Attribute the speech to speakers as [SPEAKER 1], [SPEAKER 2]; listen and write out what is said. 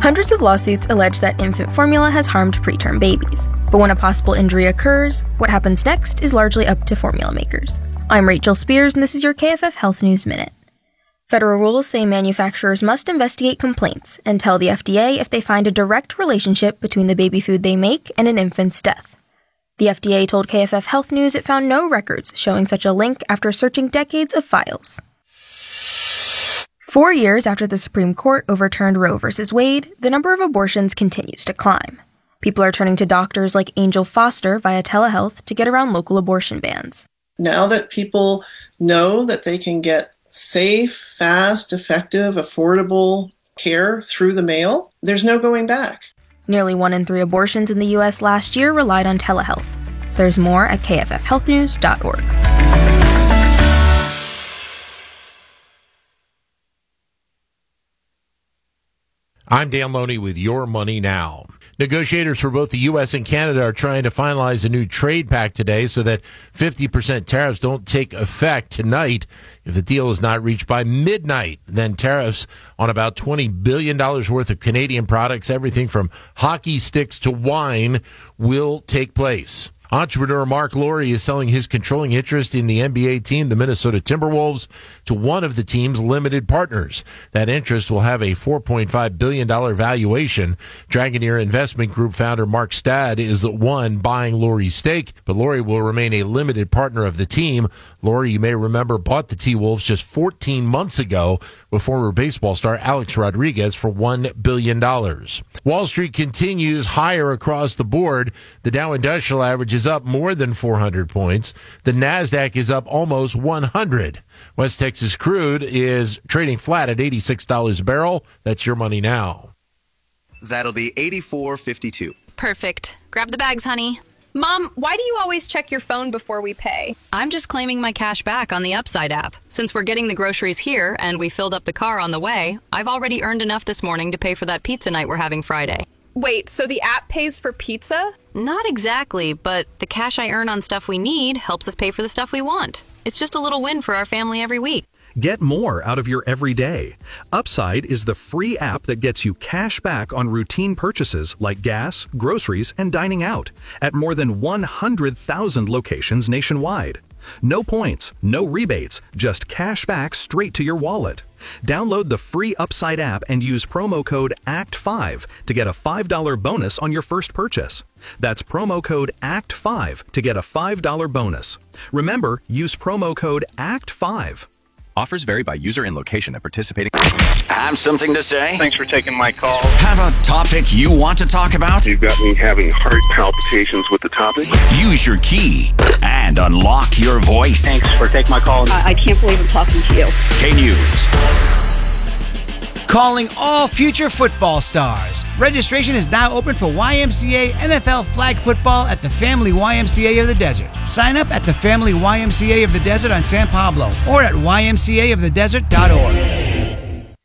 [SPEAKER 1] Hundreds of lawsuits allege that infant formula has harmed preterm babies. But when a possible injury occurs, what happens next is largely up to formula makers. I'm Rachel Spears, and this is your KFF Health News Minute. Federal rules say manufacturers must investigate complaints and tell the FDA if they find a direct relationship between the baby food they make and an infant's death. The FDA told KFF Health News it found no records showing such a link after searching decades of files. 4 years after the Supreme Court overturned Roe v. Wade, the number of abortions continues to climb. People are turning to doctors like Angel Foster via telehealth to get around local abortion bans.
[SPEAKER 2] Now that people know that they can get safe, fast, effective, affordable care through the mail, there's no going back.
[SPEAKER 1] Nearly 1 in 3 abortions in the U.S. last year relied on telehealth. There's more at kffhealthnews.org.
[SPEAKER 3] I'm Dan Loney with Your Money Now. Negotiators for both the U.S. and Canada are trying to finalize a new trade pact today so that 50% tariffs don't take effect tonight. If the deal is not reached by midnight, then tariffs on about $20 billion worth of Canadian products, everything from hockey sticks to wine, will take place. Entrepreneur Mark Lore is selling his controlling interest in the NBA team, the Minnesota Timberwolves, to one of the team's limited partners. That interest will have a $4.5 billion valuation. Dragoneer Investment Group founder Mark Stad is the one buying Lore's stake, but Lore will remain a limited partner of the team. Lore, you may remember, bought the T-Wolves just 14 months ago with former baseball star Alex Rodriguez for $1 billion. Wall Street continues higher across the board. The Dow Industrial Average is up more than 400 points. The NASDAQ is up almost 100. West Texas crude is trading flat at $86 a barrel. That's Your Money Now.
[SPEAKER 4] That'll be $84.52.
[SPEAKER 5] Perfect. Grab the bags, honey.
[SPEAKER 6] Mom, why do you always check your phone before we pay?
[SPEAKER 5] I'm just claiming my cash back on the Upside app. Since we're getting the groceries here and we filled up the car on the way, I've already earned enough this morning to pay for that pizza night we're having Friday.
[SPEAKER 6] Wait, so the app pays for pizza?
[SPEAKER 5] Not exactly, but the cash I earn on stuff we need helps us pay for the stuff we want. It's just a little win for our family every week.
[SPEAKER 7] Get more out of your everyday. Upside is the free app that gets you cash back on routine purchases like gas, groceries, and dining out at more than 100,000 locations nationwide. No points, no rebates, just cash back straight to your wallet. Download the free Upside app and use promo code ACT5 to get a $5 bonus on your first purchase. That's promo code ACT5 to get a $5 bonus. Remember, use promo code ACT5.
[SPEAKER 8] Offers vary by user and location at participating.
[SPEAKER 9] Have something to say?
[SPEAKER 10] Thanks for taking my call.
[SPEAKER 9] Have a topic you want to talk about?
[SPEAKER 10] You've got me having heart palpitations with the topic.
[SPEAKER 9] Use your key and unlock your voice.
[SPEAKER 10] Thanks for taking my call.
[SPEAKER 11] I can't believe I'm talking to you.
[SPEAKER 9] K-News.
[SPEAKER 12] Calling all future football stars. Registration is now open for YMCA NFL flag football at the Family YMCA of the Desert. Sign up at the Family YMCA of the Desert on San Pablo or at ymcaofthedesert.org.